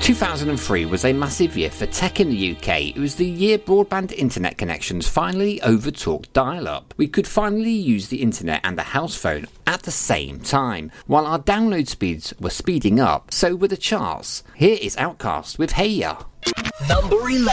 2003 was a massive year for tech in the UK. It was the year broadband internet connections finally overtook dial-up. We could finally use the internet and the house phone at the same time. While our download speeds were speeding up, so were the charts. Here is Outkast with Hey Ya. Number 11.